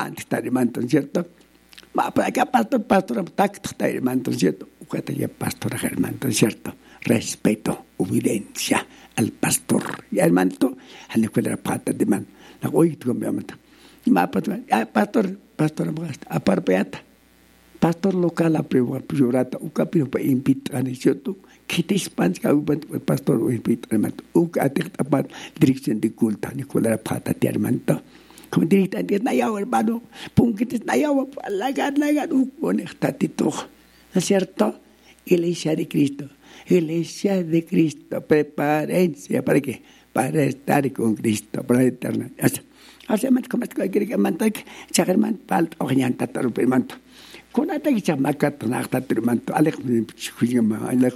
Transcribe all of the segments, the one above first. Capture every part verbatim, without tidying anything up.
Juan está hermano, ¿cierto? Para acá pastor, pastor, está hermano, ¿cierto? Ucata ya pastor hermano, ¿cierto? Respeto, obediencia al pastor. Y hermano, a la escuela pata de man. La oí tu mi amante. Y ma pastor, pastor, pastor, aparpeata. Pastor local a priorata, uka pino pa impit ani cierto. Que te spans ka uban pastor impit hermano. Uka atek tapat dirección de culto, ni escuela pata de hermano. Como directa de nayaw hermano, punquites nayaw, lagan, lagan, un conectatito. ¿No es cierto? Iglesia de Cristo, Iglesia de Cristo, prepárense, ¿para qué? Para estar con Cristo, para la eternidad. Así más como es que quiere que mantak, chagerman palt o ñanta tarupermanto. Con ata que chamacat nakta termanto, alej chujima, alej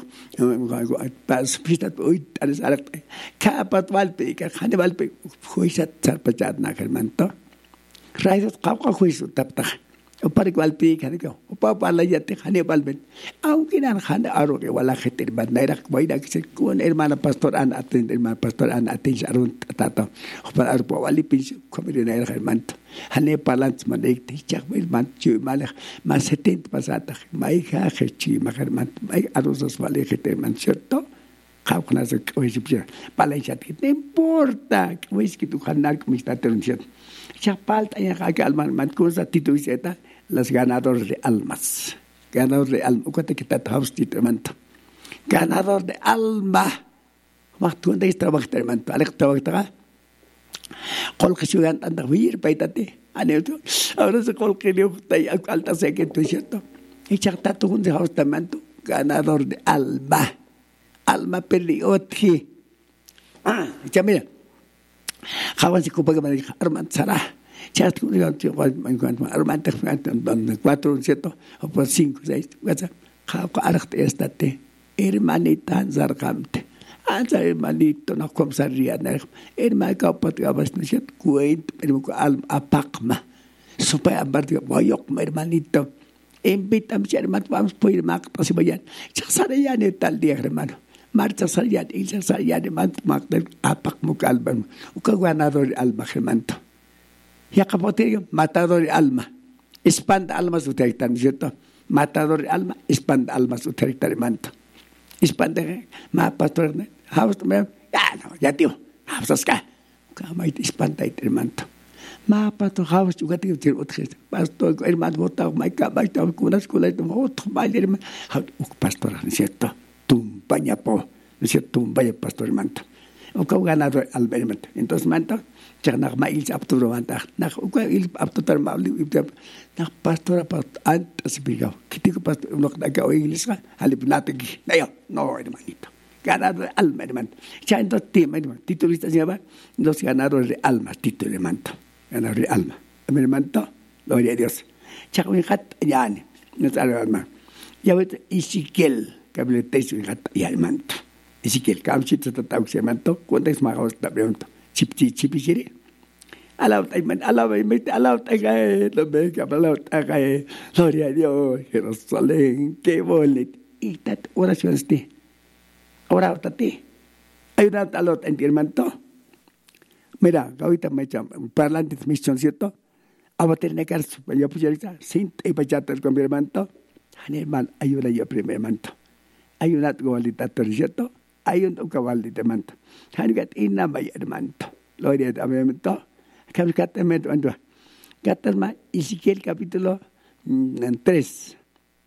pas pistat hoy tares alej kapat valpe, ka khane valpe, juisat charpachat nagermanto. Raizot qawqa juisu tapta. O para igual pica, digo, o para la ya te jane valven. Aunque no jane aro que wala gente bandera, vaina que se con hermana pastor an atend hermana pastor an atend arun tata. O para arpo wali pinche comer na hermano. Jane palants manek te chak wel man chu malach mas setenta pasata. Mai ja chi ma hermano. Mai arosas vale gente man cierto. Caucnas que hoy se pide. Para ya que no importa, que es que tu canal como está terminando. Ya falta ya que alma man cosa título zeta los ganadores de almas. Ganador de alma. ¿Cuánto que está trabajando manto? Ganador de alma. Más tú andas trabajando manto. Alex trabaja. Col que ciudad anda vivir paitate. Aneto. Ahora se col que le gusta y alta sé que tú cierto. Y ya está tú un de manto. Ganador de alma. Alma pelioti. Ah, ya mira. Kawan si kupa kemana Arman Sarah. Chat tu lihat tu Arman terfan cuatro cierto o por cinco seis. Kata kau arak estate hermanita zarkamte. Anza hermanito na komisaria na hermano kau pat abas na chat kuait hermano al apakma. Supaya berarti boyok hermanito. Invita a hermano vamos por hermano pasi bayan. Chasaraya ni tal dia hermano. Marcha salían y se salían de Magdal apak mukalban. Uka ganador de alma hermanto. Ya capoterio matador de alma. Espanta almas uteritan, ¿cierto? Matador de alma, espanta almas uteritan hermanto. Espanta ma pastor haus me ya no, ya tío. Haus aska. Kama it espanta hermanto. Ma pastor haus juga tío tío otros. Pastor hermano bota mai kama ita kunas kulas otro mal hermano. Pastor, ¿cierto? Tumpanya po, ¿no es cierto? Tumpanya pastor manto. O kau ganador al manto. Entonces manto, ya nak mail apto manto. Nak o kau il apto termal ibda. Nak pastor apa antas bigau. Kita pastor nak nak kau Inggris kan, halip natigi. Nayo, no hermanito. Ganador al manto. Ya entonces tema hermano. Titulista se llama los ganadores de alma, título de manto. Ganador de alma. Hermanito, gloria a Dios. Ya con hat ya ni. No sabe alma. Ya ves Ezequiel. Kabel tesu gat ya manto. Ezequiel kamchit tatau se manto, cuando es más hasta pregunto. Chip chip chip chiri. Alao tai man alao me alao tai ga lo me que alao tai ga gloria a Dios, Jerusalén, qué bolet. Y tat oración este. Ora tate. Hay una talot en el manto. Mira, ahorita me echan parlante de misión, ¿cierto? Ahora tener que yo pues ahorita sin y pachata el con mi manto. Hermano, hay una yo primer manto. Hay un atgualita tercero, hay un cabalito manto. Hangat ina may manto. Gloria a Dios. Kami katamet ando. Katasma Ezequiel capítulo tres.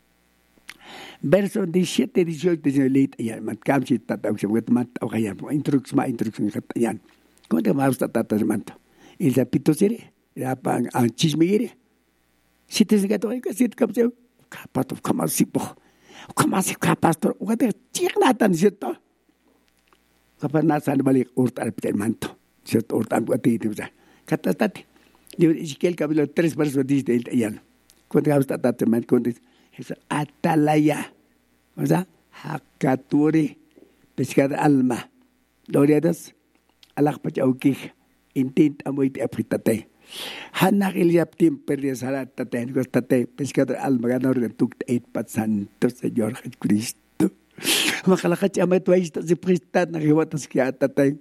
Verso diecisiete, dieciocho, diecinueve. Ya mat kamsi tata se buat mat o kaya introducción introducción katayan. ¿Cómo te vas a tata manto? El zapito sere, ya pang ang chismire. Si te se gato que si te capse kapato kamasipo. Como así que pastor, o que chica tan cierto. Capaz nasan balik urtar manto, cierto urtan buati itu ya. Kata tadi, di Ezequiel capítulo tres verso diez del ayan. Cuando hablas tata man, cuando es atalaya, o sea, hakaturi, pescada alma. Gloria a Dios, Allah pachauki, intent amoit apritate. Hanak Eliab timper de salat taten gostate pescador alma ganador de tuk eight pat santo Señor Jesucristo. Makalakach amet waista si pristat na hiwatas kya tatay.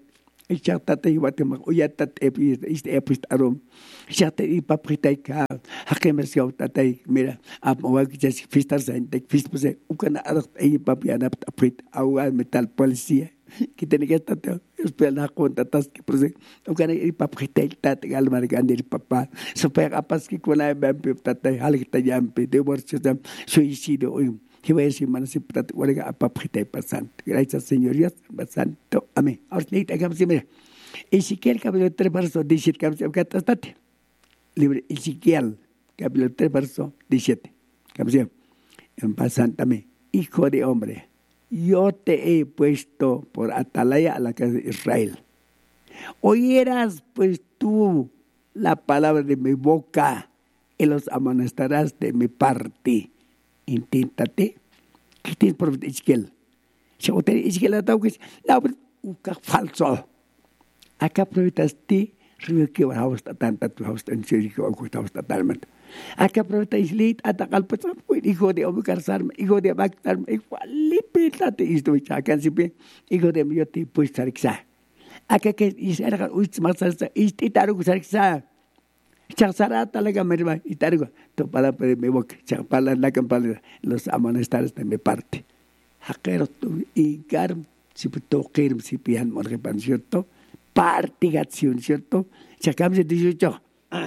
Ixchaqtata iwatemaq uyatat epi este epist arom. Ixchaqta ipapritay ka hakemersiaw tatay mira apmawagchas fistar saintek fispuse ukana adat ipapianap aprit awan metal policía. Que tiene que estar esperar la cuenta tas que por ukana ipapritay tat galmar gandir papá. Super apas que con la bampe tatay halita yampe de borcham suicidio hoy. Que voy a decir manas y prat warga apapritay pasant. Gracias señorías, basanto. Amén. Ahora hagamos mira. Ezequiel capítulo tres verso diecisiete, capítulo libre Ezequiel capítulo tres verso diecisiete. Capítulo en pasántame, hijo de hombre, yo te he puesto por atalaya a la casa de Israel. Oyeras pues tú la palabra de mi boca y los amonestarás de mi parte. Inténtate. ¿Qué tienes por Ezequiel? Si usted Ezequiel ha dado que es falso. Acá profetaste, río que va a estar tanta tu hosta en serio que va a estar talmente. Acá profeta islit atacar pues hijo de obligarme, hijo de bactarme, igual lipítate esto acá siempre hijo de mi te pues sarxa. Acá que isera uits más sarxa, istitaru sarxa. Charsara talaga merma itaru to para me boca, chapala la campana los amonestares de mi parte. Hacker tu incar si toquer si pian morge pan cierto. Partigación, ¿cierto? Sacamos el dieciocho.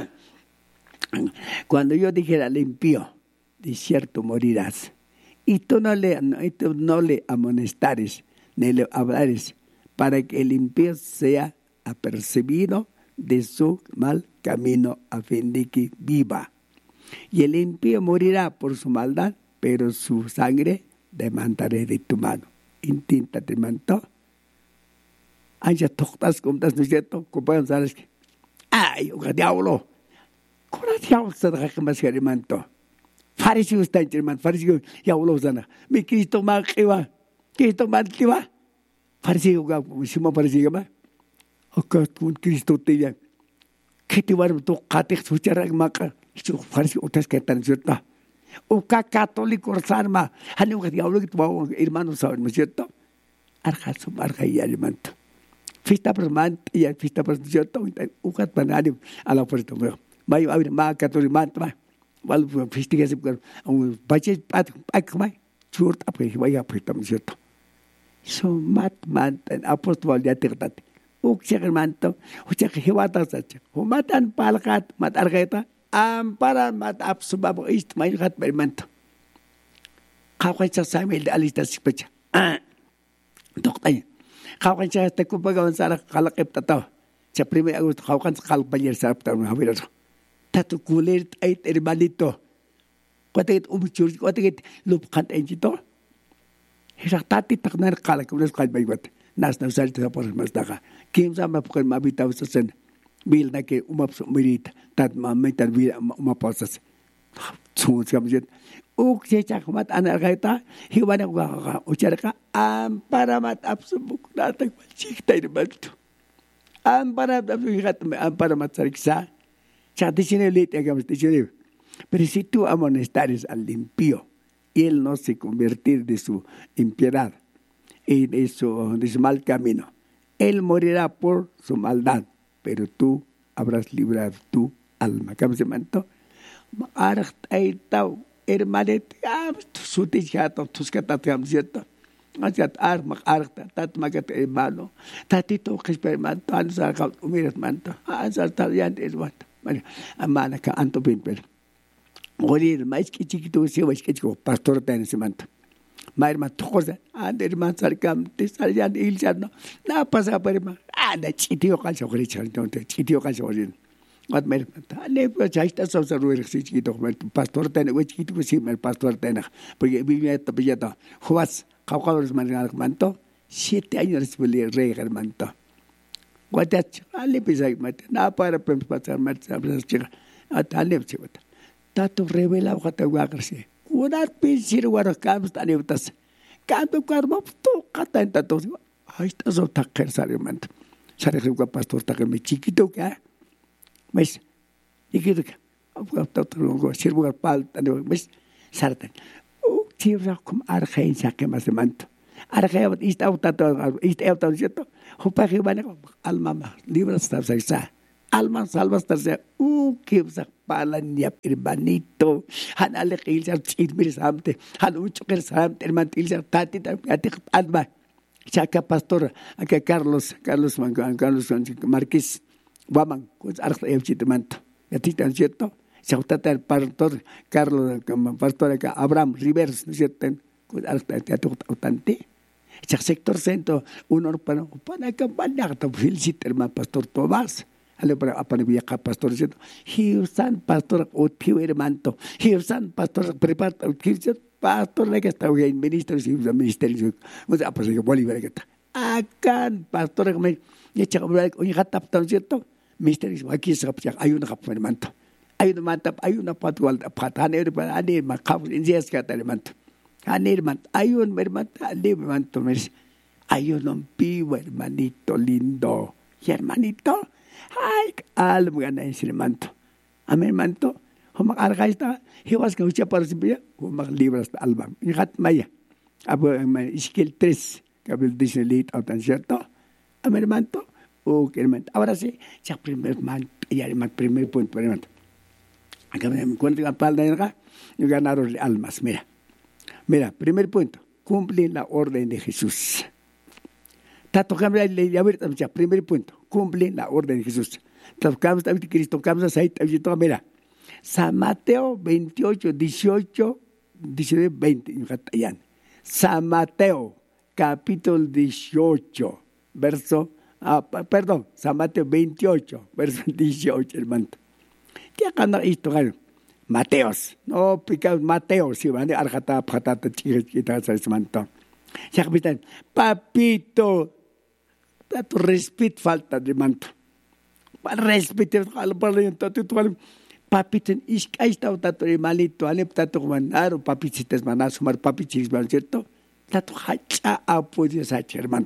Cuando yo dijera limpio, de cierto morirás. Y tú no le, no, y tú no le amonestares, ni le hablares, para que el impío sea apercibido de su mal camino, a fin de que viva. Y el impío morirá por su maldad, pero su sangre demandaré de tu mano. Intíntate, manto. Anja toqtas comtas no es cierto, compañeros, ¿sabes qué? Ay, un diablo. ¿Cómo diablo está de que más hermano? Fariseo está hermano, fariseo diablo sana. Mi Cristo más que va, Cristo más que va. Fariseo ga, mismo fariseo ma. Acá con Cristo te ya. ¿Qué te va a tocar? Escuchar maca. Yo fariseo otras que tan cierto. O ca católico sarma. Hani un diablo que tu hermano sabe, ¿no es cierto? Arja su marca y hermano. Fiesta permant y fiesta cierto ukat panadi a la puerta veo mai a ver ma católico ma val fiesta que se un bache pat pak mai churt apre vaya puerta cierto so mat man apostol ya tertat uk segmanto o che que wata sacha o matan palkat mat argeta am para mat absubab ist mai gat permanto kawai sa mai alista sipacha doktai Kawan saya tak kupa kawan saya kalau kita tahu, saya pribadi aku kawan kalau banyak saya tahu hampir itu. Tatu kulit ait erbalito, kata itu umur, kata itu lupakan enjito. Hisak tati tak nar kalau kemudian kalau baik nas nas saya tidak pernah masdaka. Kim sama bukan mabita usasen, bil nak umap sumirit, tat mamitan bil umapasas. Semua macam uk cecak mat anak kita hiwana gua ucarka ampara mat absubuk datang cik tai bantu ampara absukat ampara mat sariksa chat di sini lihat ya kamu di sini pero si tú amonestares al limpio y él no se convertir de su impiedad y de su, de su mal camino él morirá por su maldad pero tú habrás librado tu alma kamu se manto arak tai tau hermanet ah suti jato tus katatam cierto agat ar mak arta tat magat hermano tatito que experimento ansa ka umirat manto ansa talian hermano amana ka anto bin per morir mais que chiquito se vai que chico pastor ten ese manto mai hermano cosa and hermano sarcam te salian il jarno na pasa per ma anda chitio calcio gricho entonces chitio calcio gricho Wat mer ne pues ya está so ruer chiquito pastor ten we chiquito que sí el pastor ten porque vivía esta pillata juas caucadores manal manto siete años después de rey hermanto guatach ale pisai mate na para pasar mate sabes chica atale chiquita tato revela gata guagrse una pisir guara camps taneutas canto carbo to cata en tato ahí está so taker sarmanto sare que pastor taker me chiquito que Mas, ikut ke, apa tahu terlalu sirbuar pal, tadi mas sartan. Oh, sirbuar kum arkain sakit mas mantu. Arkain apa istaw tato, istaw tato siapa? Hupaki bana alma libras tabsa. Alma salvas tarse u kibsa palan yap hermanito. Han ale kilsa chidmir samte. Han ucho ker samte hermano tilsa tati tati alma. Chaca pastor acá Carlos Carlos Carlos Marqués Guaman pues arta evchitmanto. Ya titan cierto. Chautata el pastor Carlos pastor acá Abraham Rivers, ¿no es cierto? Pues arta tante. Chac sector centro uno para para que banyak to felicit hermano pastor Tomás. Ale para apa ni pastor cierto. Hiusan pastor otiu hermano. Hiusan pastor prepara pastor lagi está bien ministro si usa ministerio usa apa sih Bolívar kita akan pastor kami ya cakap balik oh hatap tahu cierto ministerio aquí se kapsiak ayun kap hermano ayun mantap ayun apa tual apa tanah itu pada ane makap insias kata hermano ane hermano ayun hermano ane hermano mes ayun nompi hermanito lindo hermanito ay algo gana hermano amen hermano Homak arkaista hewas que usia para sibia homak libras alba ingat maya abo Ezequiel tres capítulo dice lit autan cierto amen manto o que hermano ahora sí ya primer man ya el primer punto hermano acá me encuentro la palabra de acá y ganaron almas mira mira primer punto cumple la orden de Jesús tato cambia ya ver ya primer punto cumple la orden de Jesús tato cambia Cristo cambia sait ayuda mira San Mateo veintiocho, dieciocho, diecinueve, veinte. San Mateo capítulo dieciocho, verso, ah, perdón, San Mateo veintiocho, verso dieciocho, hermano. ¿Qué acá esto? Mateos, no picados Mateos, si van a arjata, patata, chiquita, se manto. Ya capitán, papito, tu respeto falta de manto. Respeto, al parlay, tu papito iskay taw tato malito anep tato manaro papichites manas mar papichis mal cierto tato hacha apoyo sa hermano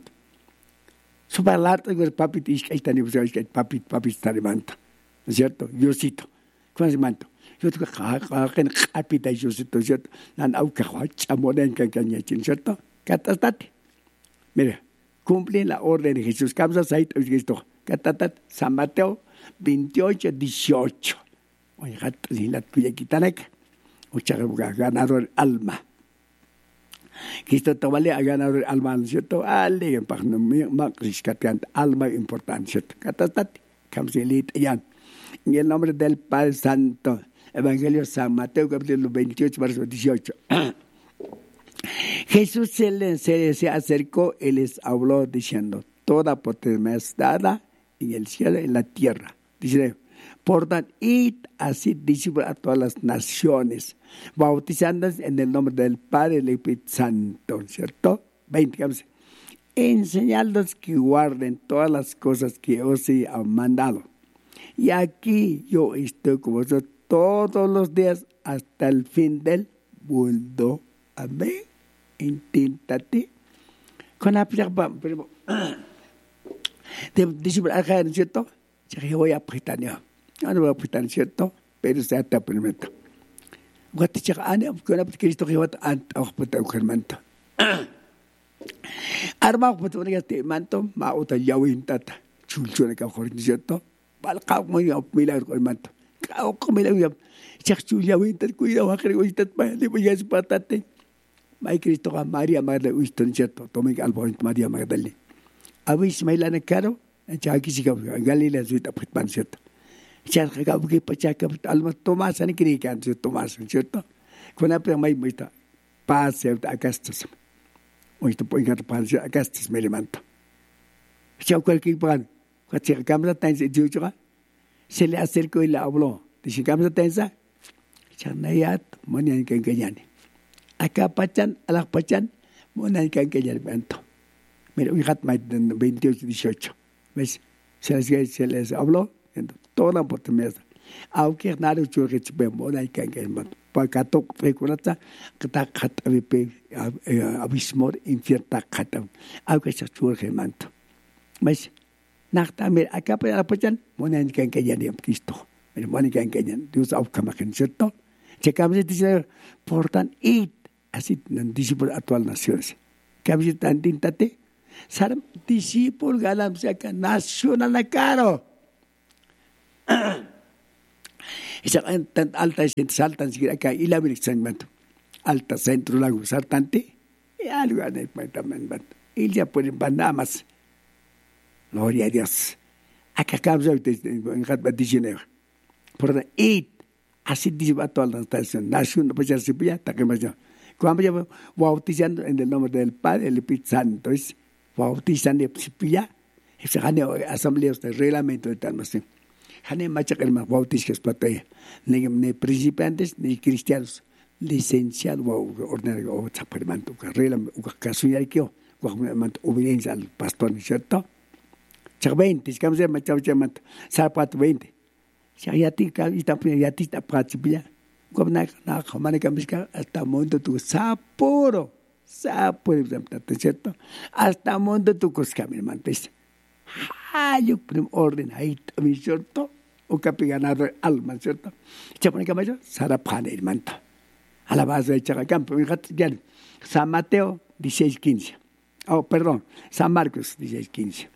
super larto el papito iskay tani busay iskay papit papit hermano cierto Diosito con hermano yo tu ka ka ken kapita Diosito cierto nan au ka hacha moden kan kan cierto katastate mira cumple la orden de Jesús camsa sait esto katatat San Mateo veintiocho, dieciocho. Oye, si la tuya quitanek, o chaga ganado el alma. Cristo te vale a ganado el alma, ¿cierto? Ale, en pagno macriscatian, alma importante, ¿cierto? Catastate, camsilit, yan. En el nombre del Padre Santo, Evangelio San Mateo, capítulo veintiocho, verso dieciocho. Jesús se, le, se, se acercó y les habló diciendo: toda potestad me es dada en el cielo y en la tierra. Dice: por tanto, id así discípulos a todas las naciones, bautizándolas en el nombre del Padre y del Espíritu Santo, ¿cierto? veinte, enseñándoles que guarden todas las cosas que os he mandado. Y aquí yo estoy con vosotros todos los días hasta el fin del mundo. Amén. Intíntate. Con la palabra, pero discípulos, ¿cierto? Yo voy a Britania. No voy a Britania, ¿cierto? Pero se ata primero. Guati chica ane, con la Cristo que va a anta o germanta. Arma pues una este manto, ma otra yawin tata. Chulchona que mejor, ¿cierto? Balcao muy milagro el manto. Cao como milagro. Chak chul yawin tata, cuidado, a creer que está le voy a espatate. Mai Cristo a María Magdalena, ¿cierto? ¿Cierto? Tome algo María Magdalena. Abis mailana caro. Chaki si kau Galilea suita putman cierto. Chaki kau que pachaka alma Tomás ani kiri kan Tomás cierto. Con apa mai muita pase Augustus. Muita poingat pase Augustus me levanto. Chau cualquier pan. Cuando cámara tan se dijo se le acercó y le habló. Dice cámara tensa. Chanayat monian kan kayani. Acá pachan alak pachan monian kan kayani bento. Mira un hat mai veintiocho dieciocho. ¿Ves? Se les, se les habló en toda la oportunidad. Aunque nada yo que se ve moda y que hay para que todo recuerda que está cata vipe abismor infierta cata. Aunque se surge manto. ¿Ves? Nada me acá para la pachan moda y que hay ya ni Cristo. Pero moda y que hay Dios aufkamachen, ¿cierto? Checamos dice por tan it así en discípulo actual naciones. Que había tan tintate Saram discípulo galam siya nacional na caro. Isa tan alta sin saltan sigira ka ilabilik sanmat. Alta centro lago saltante. Y algo ane también bat. Ilya pueden bandamas. Gloria a Dios. Acá cambió en hat batishine. Por la it así dice va toda la estación. Nación no puede ser pilla, ta que más yo. Cuando yo bautizando en el nombre del Padre, el Espíritu Santo, es bautizando pilla. Es gane asamblea de reglamento de tal más. Gane macha que el más bautiz que es plataya. Ni ni principiantes ni cristianos. Licenciado o ordinario o chapermanto. Reglamento o caso ya que o obediencia al pastor, ¿no es cierto? Chak veinte, es que vamos a macha chamanto. Sarpat veinte. Si ya ti ka ita ya ti ta pratipia. Como na na kamane kamiska hasta mundo tu saporo. Saporo, ¿no es cierto? Hasta mundo tu cosca, mi hermano. Hay un orden ahí, ¿no es cierto? O capiganado alma, ¿cierto? Chapone camayo, sarapane, hermano. A la base de Chacacampo, fíjate, San Mateo dieciséis quince. Oh, perdón, San Marcos dieciséis quince.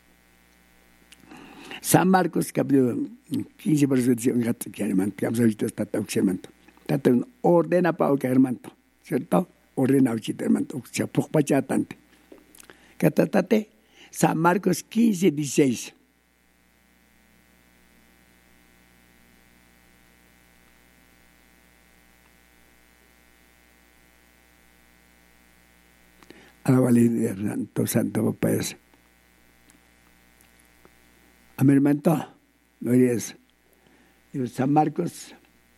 San Marcos capítulo quince versículo fíjate que hermano, que hemos visto esta hermano. Tanto ordena para que hermano, ¿cierto? Ordena uchita hermano, se apoya tanto. Catate San Marcos quince dieciséis. Alabale Santo, Santo Papá Dios. Amén, hermano. Gloria a Dios. San Marcos,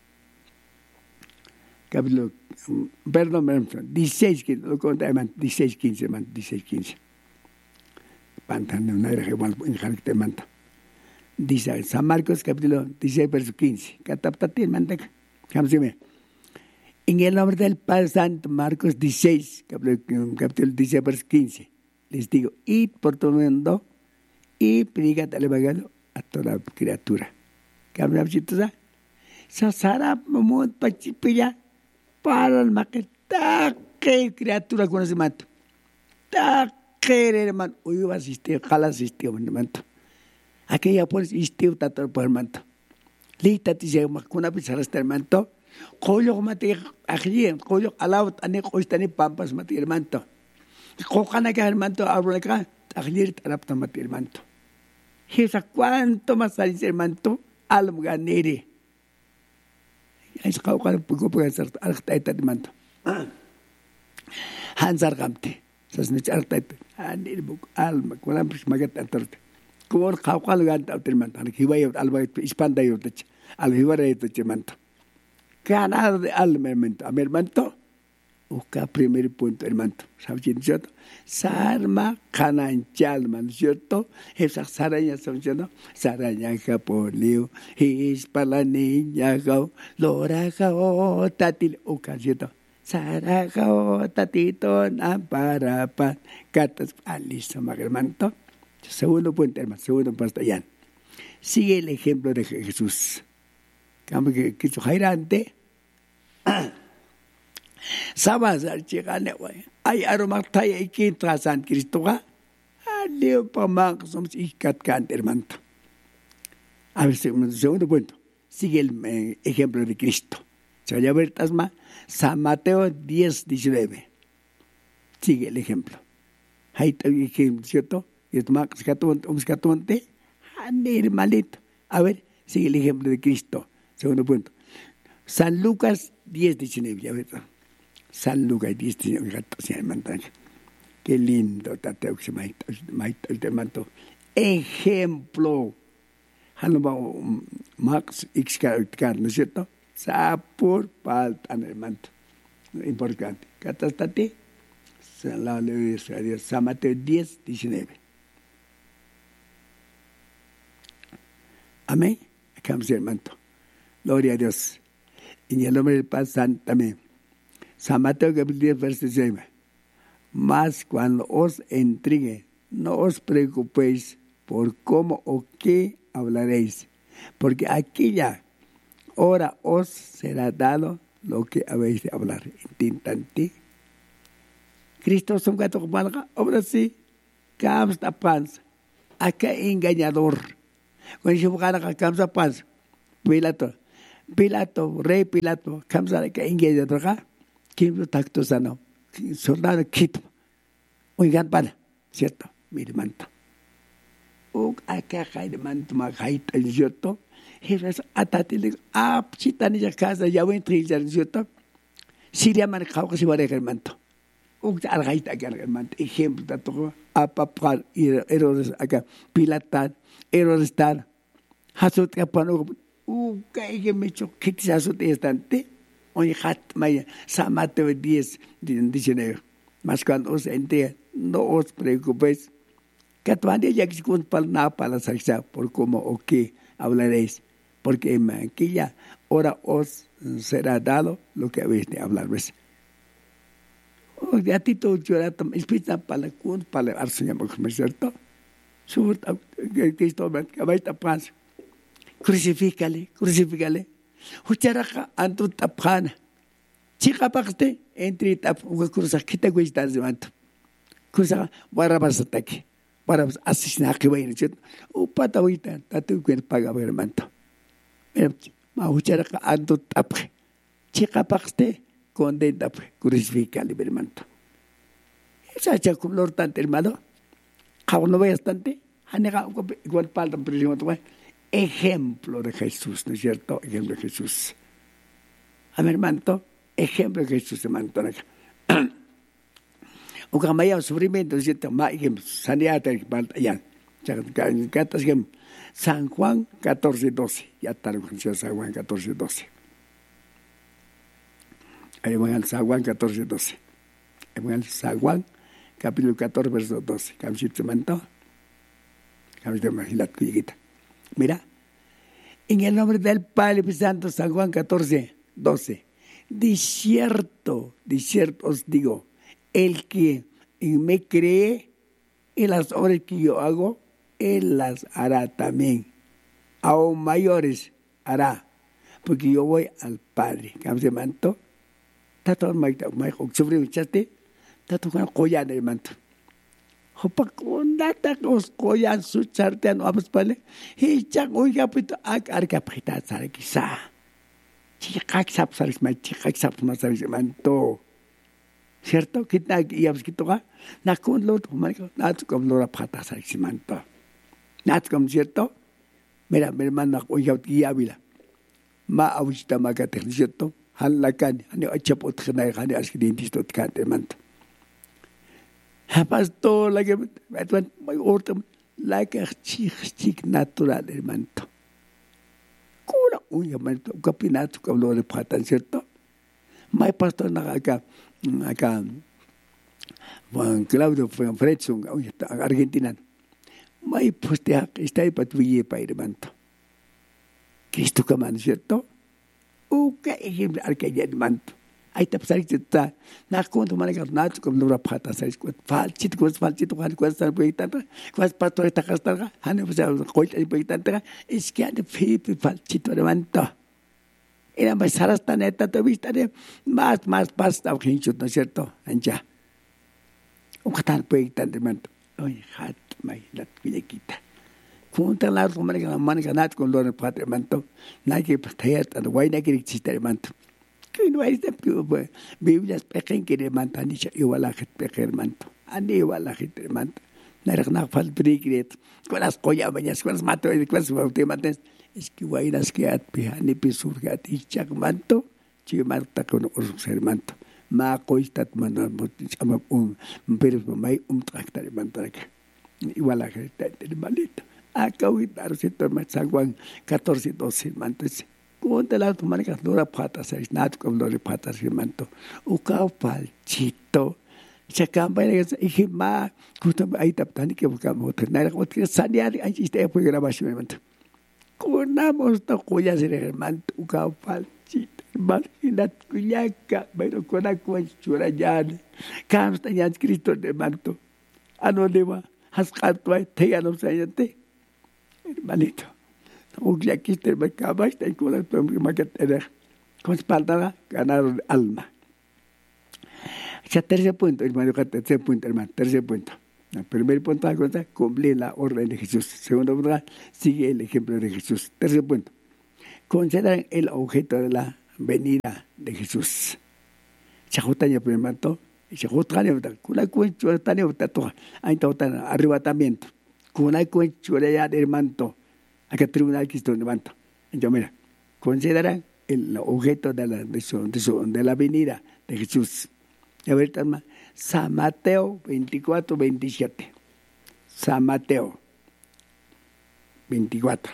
capítulo, perdón, hermano, dieciséis, lo conté, hermano, dieciséis quince, hermano, dieciséis quince. Pantano, no era igual en carácter, hermano. Dice San Marcos, capítulo dieciséis, verso quince. Cataptate, hermano, vamos a ver. En el nombre del Padre Santo, Marcos dieciséis, capítulo dieciséis, verso quince. Les digo, id por todo el mundo y predicad el evangelio a toda criatura. ¿Qué habla de Sasara, mamut, pachipilla, para el maquet, taque criatura con ese manto. Taque, hermano, hoy va a asistir, jala asistir, hermano. Aquella pues, istiu, tatar por el manto. Lita, te llega, con una pizarra este hermano. Koyo mate akhlien koyo alawt ane qoistani pampas mate hermanto kokana ka hermanto abraka akhlir tarapta mate hermanto hisa cuánto más al hermanto alm ganere es qawqal pugo pugo ser alta hermanto hanzar gamte sas ne alta anir buk alma kolam magat antarte kor qawqal ganta hermanto hiway alba ispanda yotach al hiwara hermanto. Ganado de alma, hermano. Hermano, busca primer punto, hermano. ¿Sabes qué es cierto? Sarma, cananchal, ¿no es cierto? Esas sarañas son, ¿cierto? Saraña, capolio, hispala niña, gao, lora, gao, tatil, uca, ¿cierto? Saragao, tatito, namparapan, catas, alisto, hermano. Segundo punto, hermano. Segundo punto, ya. Sigue el ejemplo de Jesús. Que que su jairante sabas al chegane way ay aromak tay iki trasan Cristo ga alio pamang somos ikat kan hermano. A ver, segundo punto, sigue el eh, ejemplo de Cristo. Se vaya a ver tasma San Mateo diez diecinueve. Sigue el ejemplo. Hay que cierto y es más catón un catonte hermanito. A ver, sigue el ejemplo de Cristo. Segundo punto. San Lucas diez diecinueve, ya ves. San Lucas diez diecinueve, qué lindo, tateo que se me ha manto. Ejemplo. Hanoma Max Xcar, ¿no es cierto? Sapur paltan, hermano. Importante. Catastate. San Mateo diez diecinueve. Amén. Acabamos, hermano. Gloria a Dios. En el nombre del Padre Santo, amén. San Mateo capítulo diez, verso seis. Mas cuando os entregue, no os preocupéis por cómo o qué hablaréis, porque aquella hora os será dado lo que habéis de hablar. Intentante. Cristo son gato malga, ahora sí. Camsa Pans, acá engañador. Cuando yo buscaba a Camsa Pans, Pilato, Pilato, rey Pilato, Camsa acá engañador, ¿quién lo tacto sano? Soldado Quito, oigan para, ¿cierto? Mire manto. O acá hay manto, hay el yoto, y es atatile, ah, chitani ya casa, ya voy a entrar el yoto, Siria manejado que se va a dejar el manto. O algaita que el manto, ejemplo, tanto a papal, Herodes acá, Pilatar, Herodes tal, Hasut Capano, o que me hecho que te hasut estante, oye, hat, maya, samate diez, diecinueve, más cuando os entre, no os preocupéis. Catvania ya que con palna para la por cómo o qué hablaréis, porque en aquella hora os será dado lo que habéis de hablar. ¿Ves? O ya ti todo llora, espíritu para la cun, para el Señor, ¿cierto? Su Cristo, que va a tapar. Crucifícale, crucifícale. Ucharaja, antu tapana. Chica parte, entre tap, una cruz, quita guistar de manto. Cruza, barabas ataque. Para asesinar que vayan, ¿cierto? O pata ahorita, tatu que paga ver manto. Mira, mahuchara ando tapre. Chica parte, conde tapre, crucifica el manto. Esa cha color tanto hermano. Cabo no veas tanto. Hanega igual palta presión. Ejemplo de Jesús, ¿no es cierto? Ejemplo de Jesús. A mi hermano, ejemplo de Jesús, hermano. O kamaya sufrimiento siete más ejemplo sanidad del ya San Juan catorce doce ya está en San Juan catorce doce ahí van al San Juan catorce doce ahí van al San Juan capítulo catorce verso doce camchito manto camchito majilat kuyita mira en el nombre del Padre Santo San Juan catorce doce de cierto de cierto os digo el que me cree en las obras que yo hago, él las hará también. Aún mayores hará, porque yo voy al Padre. ¿Cómo se manto? Tato maita, maiko, sobre un chate, tato con coyan el manto. Hopa con data os coyan su charte no abas pale. Y ya oiga pito ak arca pita sare quizá. Chica sap saris mai chica sap mas saris manto. ¿Cierto? ¿Qué tal? Y a veces toca, na con lo otro, marico, na tu como lo rapata sariximento, na tu como cierto, mira, mi hermana, oiga, y Ávila, ma ahorita ma que te cierto, han la can, han hecho chapot que na han hecho dentista que te manto, ha pasado la que, me muy orto, la que chic chic natural el manto, cura, oiga, manto, capinato como lo rapata, ¿cierto? Ma pastor na acá. Acá Juan Claudio fue Fredson, Argentina. May postea está ahí para tu para ir manto. Cristo que man, ¿cierto? O qué ejemplo al que ya manto. Ahí te pasa que está. Na cuando manejas nada como lo rapata, sabes que falchito, que falchito, que cuesta el proyecto, que es pastor esta castarga, han pues el proyecto, es que ande fipi falchito de manto. Era más hasta neta te viste más más pasta hincho, ¿no es cierto? Ya un catal proyecto de manto oye hat mai la quita junta la rumana que la mano que nada con lo de patria manto nadie que pastea tan guay nadie que existe el manto que no hay de Biblia pequeña que de manto ni igual a gente pequeña manto ani igual a gente manto nada que nada fal brigret con las collabañas con las mato con las bautemantes es que guairas que at pihani pisurgat ichak manto chi marta con ser manto ma coistat manal ama un pero mai un tractar manto igual a gente de malito acá huitar se toma San Juan catorce doce manto con de la manica dura pata seis nat con dore pata se manto o cao palchito se campaña y ma justo ahí taptani que buscamos tener otra sanidad ahí está por grabación manto conamos to kuya sir hermano uka palchit imaginat kuyaca pero con la cuenchura ya camsta ya Cristo de manto ano deba hasqatwa teyano sayante hermanito uya kiste me cabas te con la maquet era con espalda ganar alma ya tercer punto hermano tercer punto hermano tercer punto El primer punto, cumplir la orden de Jesús. Segundo punto, sigue el ejemplo de Jesús. Tercer punto, consideran el objeto de la venida de Jesús. Chajutaña primer punto, chajutaña, kuna cuenchuetaña, arrebatamiento. Kuna cuenchuetaña del manto. Acá tribunal Cristo de manto. Entonces, mira, consideran el objeto de la, de su, de su, de la venida de Jesús. A ver, San Mateo veinticuatro, veintisiete. San Mateo veinticuatro.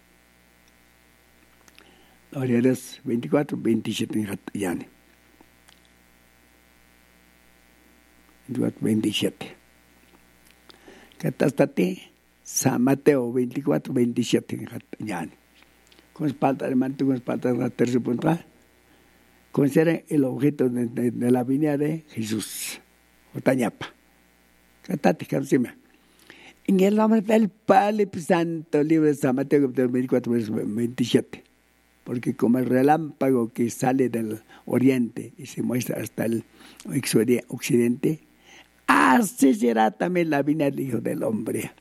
Gloria a Dios, veinticuatro, veintisiete. Yani. veinticuatro, veintisiete. Catástate, San Mateo veinticuatro, veintisiete. Yani. Con espalda de manto, con espalda de la tercera punta. Considera el objeto de, de, de la venida de Jesús. Otañapa. Cantate, cancima. En el nombre del Padre Santo, libro de San Mateo, veinticuatro, veintisiete. Porque como el relámpago que sale del oriente y se muestra hasta el occidente, así será también la venida del Hijo del Hombre.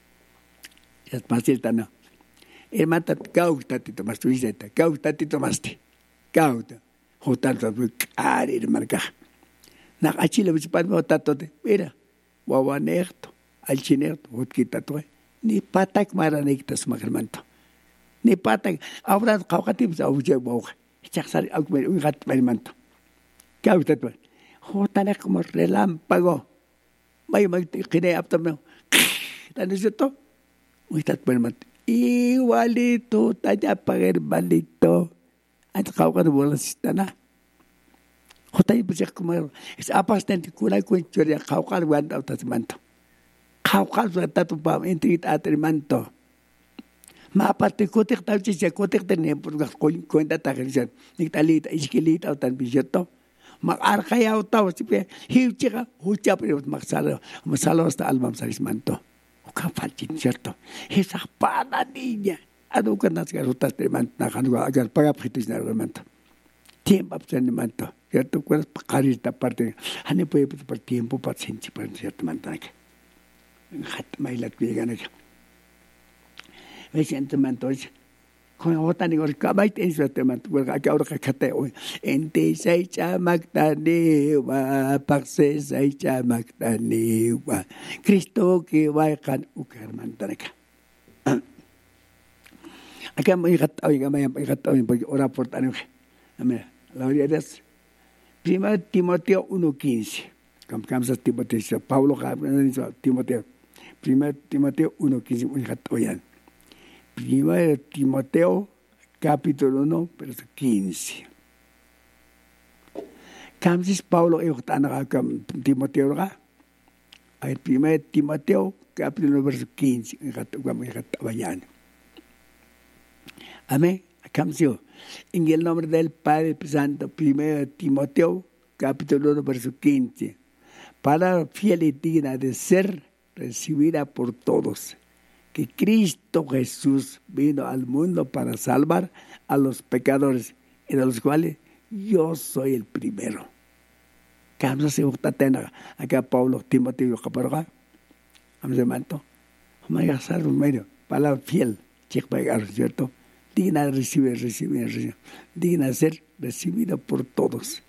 Es fácil, ¿no? Hermano, cauta te tomaste, visita, cauta te tomaste, cauta. Hotanto cari marca. Na achile bispad hotanto de mira. Wawanerto, alchinerto, hotkita to. Ni patak maranektas magermanto. Ni patak ahora qawqatib zawje bawqa. Chaxar akmer un gat mermanto. Cauta to. Hotana como relámpago. May may kine aptame. ¿Tan es esto? Uitat mermanto. Igualito, talla pagar malito. Antes kawqat bolasistana. Hotay bisa como es apastante cura cuenchoria kawqat wanda utasmanto. Kawqat wata tu pam entrit atremanto. Ma aparte kotek tauche se kotek tene por cuenta tagersan. Nictalita iskilita utan biseto. Mag arkhaya utaw sipe hiuchiga hucha pero magsalo masalo hasta almam sarismanto. Uka falchin cierto. Esa pana niña. Ado kan nas garotas de manta kanu agar paga pritis na manto. Tiempo absen manto. Cierto cuerdas pacarita parte. Hane puede por tiempo paciencia para cierto mantaque. Hat mailat llegan allá. Me siento manto. Con otra ni por cabait en su manto. Porque ahora que cate hoy. Ente sai chamaktanewa. Paxe sai chamaktanewa. Cristo que va kan ukar mantaneca. Acá me diga, oiga, me diga, porque ora por tan. Mira, la gloria de Dios. Primero Timoteo uno quince. Camcamsa Timoteo, Pablo Timoteo. Primero Timoteo uno quince. Oigan. Primero Timoteo capítulo uno, verso quince. Camsis Pablo eutana Timoteo. Ay, primero Timoteo capítulo uno, verso quince. Oigan. Amén. Camcio. En el nombre del Padre Santo, primero Timoteo, capítulo uno, verso quince. Palabra fiel y digna de ser recibida por todos. Que Cristo Jesús vino al mundo para salvar a los pecadores, y de los cuales yo soy el primero. Camcio se utatena. Acá Pablo, Timoteo, Caparga. Amén, manto. Omega salvo medio. Palabra fiel. Check pegar, ¿cierto? Digna de recibir, recibir, recibir. Digna de ser recibida por todos.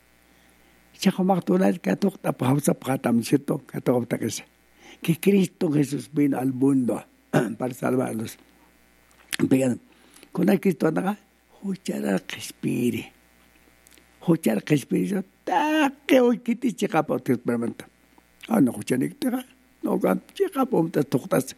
Que Cristo Jesús vino al mundo para salvarlos. Con el Cristo anda, huchara que espire. Huchara que espire. Ta que hoy que te checa por tu experimento. Ah, no, huchara que te haga. No, checa por tu totas.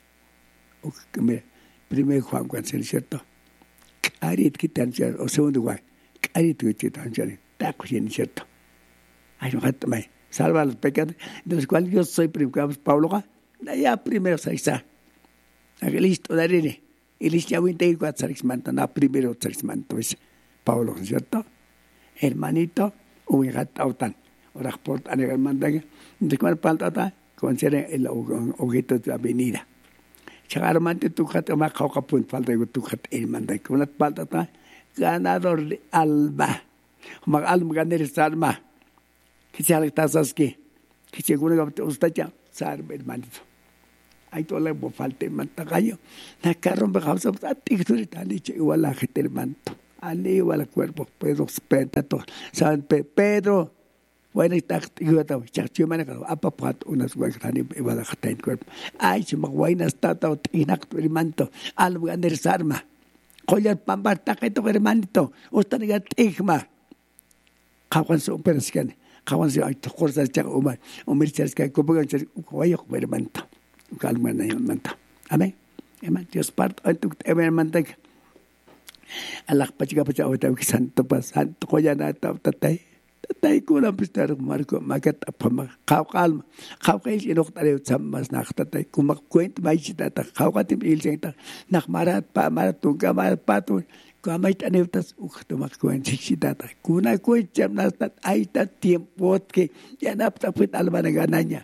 Primero Juan, cuando se cierto. Carit que tan cierto, o segundo guay, carit que tan cierto, taco y cierto. Ay, no, me salva a los pecados, de los cuales yo soy primero, Pablo, ya primero se está. Listo, daré, y listo, ya voy a ir cuatro sarismanto, no, primero sarismanto, es Pablo, ¿cierto? Hermanito, un gatautan, ahora por tan el mandaje, de cuál palta, considera el objeto de la venida. Chagarmante tu jate ma kauka pun falta de tu jate el manda con la palta ganador de alma mag alma ganer salma que se alta saski que seguro que usted ya sarme, hermanito. Hay todo le falta mantagallo. Na carro me causa a ti que tú estás dicho igual la gente hermano. Al igual al cuerpo, Pedro, Pedro, San Pedro. Bueno, está yo estaba chacho me caro apa pat unas guagrani igual la gente cuerpo. Ay, si me guayna está todo tinak hermano. Al ganar sarma. Collar pambar taqueto hermanito. Usted diga tigma. Kawan so perskan. Kawan so ay tokor sa umar. Umir cerca como que guayo hermano. Calma na manta. Amén. Amen. Dios part antuk hermano. Alak pa chica pa chica ota santo pa santo ko yan ata tatay. Tatay ko lang pistar marko magat apa kau kalma. Kau kay sinok tayo samas nak tatay kumakwent may si tata. Kau katim ilseng ta nak marat pa marat tungka marat patun. Kamay tanew tas uk tumakwent si tata. Kuna ko jam na tat ay tat tiempo ke yan ap tapit alma na gananya.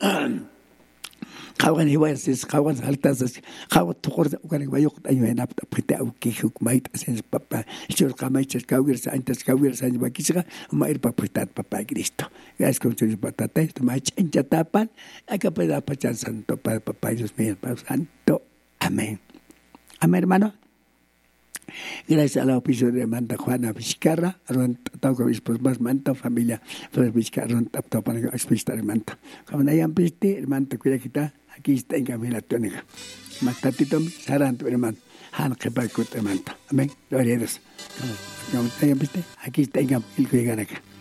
Kawan hiwar sis kawan haltas kawan tukor ukan bayok ayo enap pita uki huk mait asen papa sur kamai ches kawir sa antes kawir sa bakisga mair papitat papa Cristo gas con sus patates mai chencha tapan aka peda pachan santo para papa Dios mío para santo amén amén hermano. Gracias a la oficio de Manta Juana Vizcarra, ron tauco bispos más manta familia, pues Vizcarra ron tap tap para explicar manta. Como no hayan visto, hermano cuida kita, aquí está en camino tónica. Matatito saranto hermano, han que para que te manta. Amén. Gloria a Dios. Como no hayan visto, aquí está en camino el cuida acá.